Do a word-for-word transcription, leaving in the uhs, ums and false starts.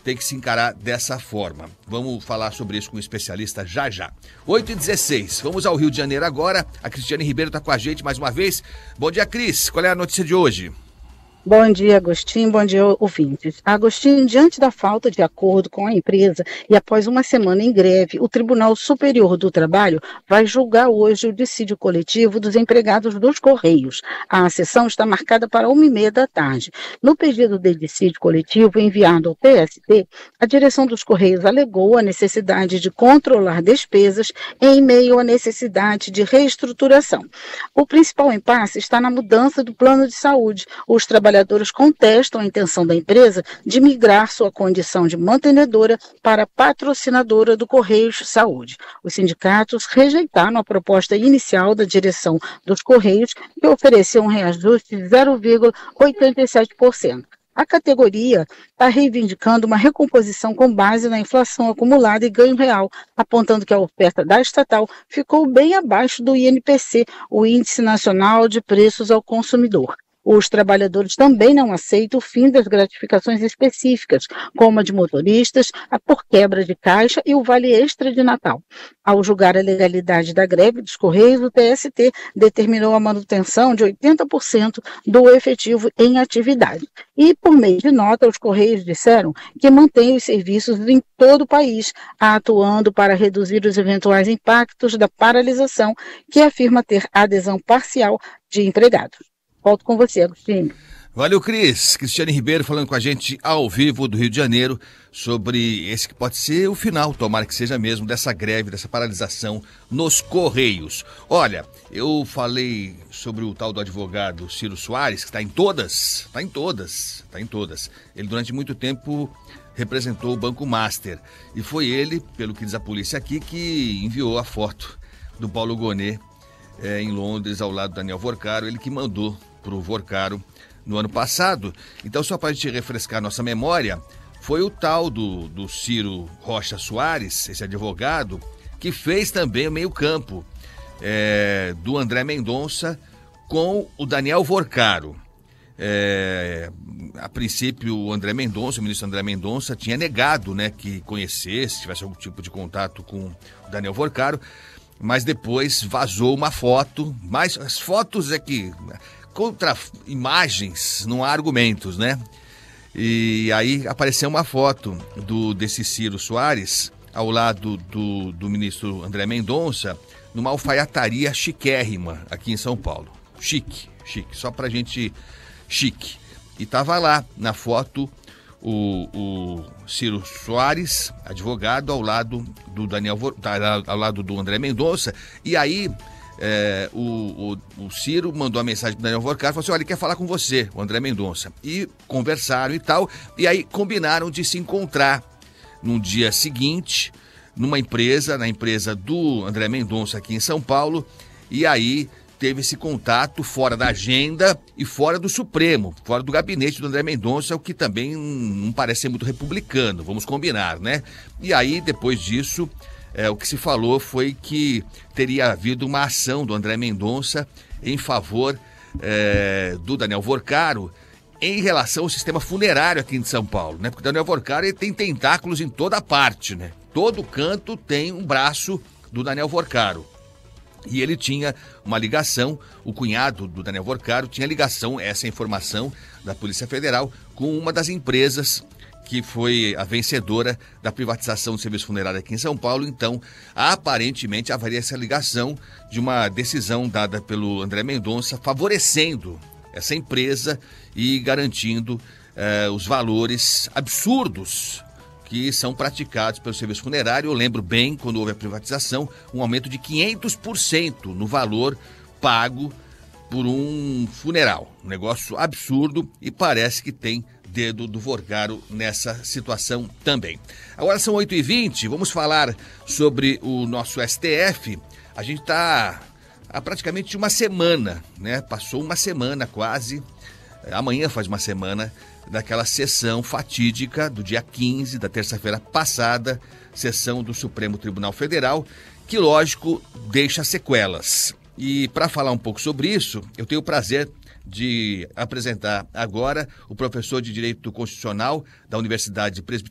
tem que se encarar dessa forma. Vamos falar sobre isso com um especialista já já. oito e dezesseis, vamos ao Rio de Janeiro agora. A Cristiane Ribeiro está com a gente mais uma vez. Bom dia, Cris. Qual é a notícia de hoje? Bom dia, Agostinho. Bom dia, ouvintes. Agostinho, diante da falta de acordo com a empresa e após uma semana em greve, o Tribunal Superior do Trabalho vai julgar hoje o dissídio coletivo dos empregados dos Correios. A sessão está marcada para uma e meia da tarde. No pedido de dissídio coletivo enviado ao T S T, a direção dos Correios alegou a necessidade de controlar despesas em meio à necessidade de reestruturação. O principal impasse está na mudança do plano de saúde. Os trabalhadores Trabalhadores contestam a intenção da empresa de migrar sua condição de mantenedora para patrocinadora do Correios Saúde. Os sindicatos rejeitaram a proposta inicial da direção dos Correios, que ofereceu um reajuste de zero vírgula oitenta e sete por cento. A categoria está reivindicando uma recomposição com base na inflação acumulada e ganho real, apontando que a oferta da estatal ficou bem abaixo do I N P C, o Índice Nacional de Preços ao Consumidor. Os trabalhadores também não aceitam o fim das gratificações específicas, como a de motoristas, a por quebra de caixa e o vale extra de Natal. Ao julgar a legalidade da greve dos Correios, o T S T determinou a manutenção de oitenta por cento do efetivo em atividade. E, por meio de nota, os Correios disseram que mantêm os serviços em todo o país, atuando para reduzir os eventuais impactos da paralisação, que afirma ter adesão parcial de empregados. Volto com você, Agostinho. Valeu, Cris. Cristiane Ribeiro falando com a gente ao vivo do Rio de Janeiro sobre esse que pode ser o final, tomara que seja mesmo, dessa greve, dessa paralisação nos Correios. Olha, eu falei sobre o tal do advogado Ciro Soares, que está em todas, está em todas, está em todas. Ele durante muito tempo representou o Banco Master e foi ele, pelo que diz a polícia aqui, que enviou a foto do Paulo Gonet é, em Londres, ao lado do Daniel Vorcaro, ele que mandou para o Vorcaro no ano passado. Então, só para a gente refrescar nossa memória, foi o tal do, do Ciro Rocha Soares, esse advogado, que fez também o meio-campo é, do André Mendonça com o Daniel Vorcaro. É, a princípio, o André Mendonça, o ministro André Mendonça, tinha negado, né, que conhecesse, tivesse algum tipo de contato com o Daniel Vorcaro, mas depois vazou uma foto, mas as fotos é que... Contra imagens, não há argumentos, né? E aí apareceu uma foto do, desse Ciro Soares ao lado do, do ministro André Mendonça numa alfaiataria chiquérrima aqui em São Paulo. Chique, chique, só pra gente chique. E tava lá na foto o, o Ciro Soares, advogado, ao lado do Daniel, ao lado do André Mendonça. E aí... É, o, o, o Ciro mandou a mensagem para o Daniel Vorcaro e falou assim, olha, ele quer falar com você, o André Mendonça. E conversaram e tal, e aí combinaram de se encontrar no dia seguinte, numa empresa, na empresa do André Mendonça aqui em São Paulo, e aí teve esse contato fora da agenda e fora do Supremo, fora do gabinete do André Mendonça, o que também não parece ser muito republicano, vamos combinar, né? E aí, depois disso... É, o que se falou foi que teria havido uma ação do André Mendonça em favor é, do Daniel Vorcaro em relação ao sistema funerário aqui em São Paulo, né? Porque o Daniel Vorcaro ele tem tentáculos em toda parte, né? Todo canto tem um braço do Daniel Vorcaro. E ele tinha uma ligação, o cunhado do Daniel Vorcaro tinha ligação, essa informação da Polícia Federal, com uma das empresas que foi a vencedora da privatização do serviço funerário aqui em São Paulo. Então, aparentemente, haveria essa ligação de uma decisão dada pelo André Mendonça, favorecendo essa empresa e garantindo eh, os valores absurdos que são praticados pelo serviço funerário. Eu lembro bem, quando houve a privatização, um aumento de quinhentos por cento no valor pago por um funeral. Um negócio absurdo e parece que tem dedo do Vorcaro nessa situação também. Agora são oito e vinte, vamos falar sobre o nosso S T F. A gente está há praticamente uma semana, né? Passou uma semana quase, amanhã faz uma semana, daquela sessão fatídica do dia quinze, da terça-feira passada, sessão do Supremo Tribunal Federal, que, lógico, deixa sequelas. E para falar um pouco sobre isso, eu tenho o prazer de apresentar agora o professor de Direito Constitucional da Universidade Presbiteriana